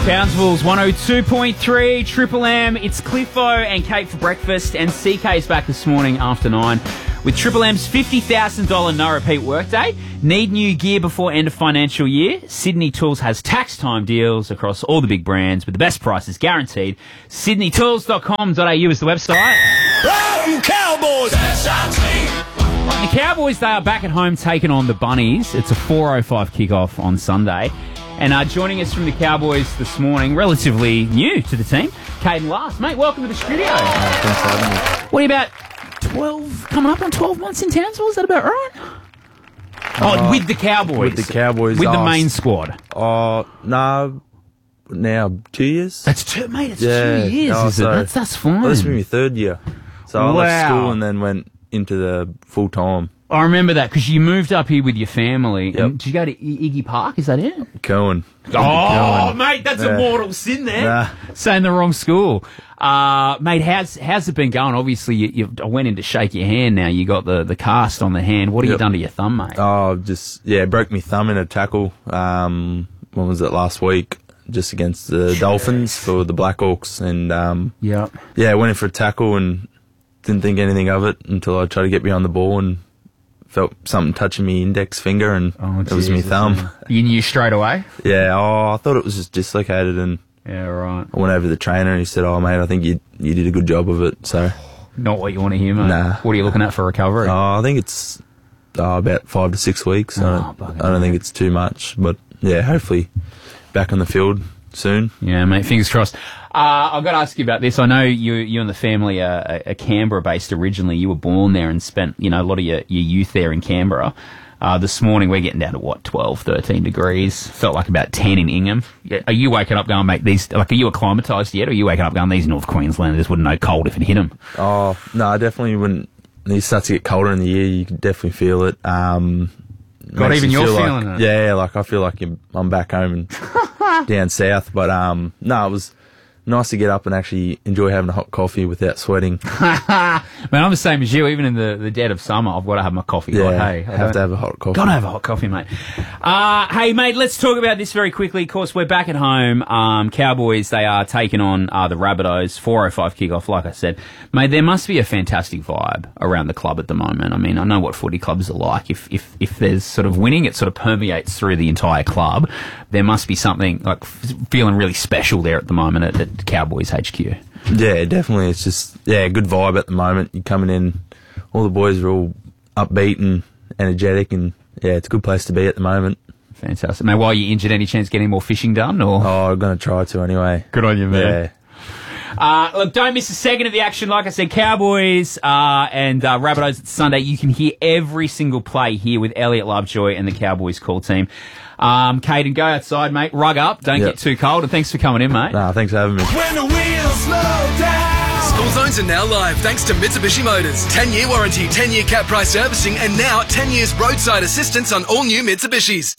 Townsville's 102.3 Triple M. It's Cliffo and Kate for breakfast, and CK's back this morning after 9 with Triple M's $50,000 no-repeat workday. Need new gear before end of financial year? Sydney Tools has tax time deals across all the big brands with the best prices guaranteed. sydneytools.com.au is the website. Cowboys! The Cowboys, they are back at home taking on the Bunnies. It's a 4:05 kickoff on Sunday. And joining us from the Cowboys this morning, relatively new to the team, Caden Last. Mate, welcome to the studio. Thanks for having me. What are you about 12, coming up on 12 months in Townsville? Is that about right? With the Cowboys. With the Cowboys. With the main squad. No, now 2 years. That's 2 years, is it? That's fine. Well, this will be my 3rd year. So I Wow. left school and then went into the full-time. I remember that because you moved up here with your family. Yep. And did you go to Iggy Park? Is that it? Cohen. Oh, mate, that's a Yeah. mortal sin there. Nah. Saying the wrong school. Mate, how's it been going? Obviously, I went in to shake your hand now. You got the cast on the hand. What have you done to your thumb, mate? Broke my thumb in a tackle. When was it, last week? Just against the Dolphins for the Blackhawks. And, I went in for a tackle and didn't think anything of it until I tried to get behind the ball and felt something touching my index finger, and it was my thumb. You knew straight away? Yeah, I thought it was just dislocated, and yeah, right. I went over to the trainer and he said, "Oh, mate, I think you did a good job of it." So, not what you want to hear, mate. Nah. What are you looking at for recovery? I think it's about 5 to 6 weeks. I don't think it's too much, but yeah, hopefully back on the field soon. Yeah, mate, fingers crossed. I've got to ask you about this. I know you and the family are Canberra-based originally. You were born there and spent, a lot of your youth there in Canberra. This morning we're getting down to, 12, 13 degrees. Felt like about 10 in Ingham. Are you waking up going, mate, are you acclimatised yet? Or are you waking up going, these North Queenslanders wouldn't know cold if it hit them? Oh, no, I definitely wouldn't. When it starts to get colder in the year, you can definitely feel it. God, even you're feeling it? Yeah, I feel like I'm back home and down south. But, no, it was nice to get up and actually enjoy having a hot coffee without sweating. Man, I'm the same as you. Even in the dead of summer, I've got to have my coffee. Yeah, I have to have a hot coffee. Got to have a hot coffee, mate. Hey, mate, let's talk about this very quickly. Of course, we're back at home. Cowboys, they are taking on the Rabbitohs. 4:05 kickoff, like I said. Mate, there must be a fantastic vibe around the club at the moment. I mean, I know what footy clubs are like. If there's sort of winning, it sort of permeates through the entire club. There must be something like feeling really special there at the moment at Cowboys HQ. Yeah, definitely. It's just, good vibe at the moment. You're coming in, all the boys are all upbeat and energetic, and it's a good place to be at the moment. Fantastic. Man, while you're injured, any chance of getting more fishing done? Or? Oh, I'm going to try to anyway. Good on you, man. Yeah. Look, don't miss a second of the action. Like I said, Cowboys and Rabbitohs Sunday. You can hear every single play here with Elliot Lovejoy and the Cowboys call team. Caden, go outside, mate. Rug up. Don't get too cold. And thanks for coming in, mate. Nah, thanks for having me. When the wheels slow down. School zones are now live thanks to Mitsubishi Motors. 10-year warranty, 10-year cap price servicing, and now 10 years roadside assistance on all new Mitsubishis.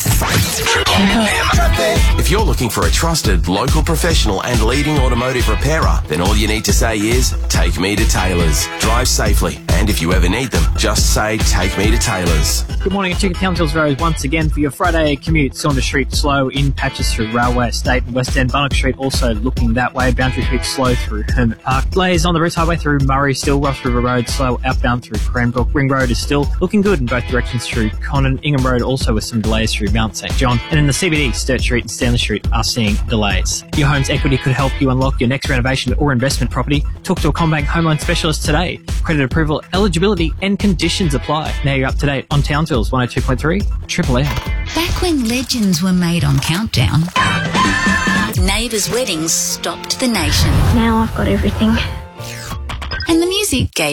If you're looking for a trusted, local professional and leading automotive repairer, then all you need to say is, take me to Taylor's. Drive safely, and if you ever need them, just say, take me to Taylor's. Good morning, it's Chicken Townsville's Road once again for your Friday commute. Saunders Street slow in patches through Railway Estate and West End. Bunnock Street also looking that way. Boundary Creek slow through Hermit Park. Delays on the Bruce Highway through Murray, still Ross River Road slow outbound through Cranbrook. Ring Road is still looking good in both directions through Conan. Ingham Road also with some delays through Mount St John. And in the CBD, Sturt Street and Stanley Street are seeing delays. Your home's equity could help you unlock your next renovation or investment property. Talk to a CommBank Home Loan Specialist today. Credit approval, eligibility and conditions apply. Now you're up to date on Townsville's 102.3 Triple M. Back when legends were made on Countdown, neighbours' weddings stopped the nation. Now I've got everything. And the music gave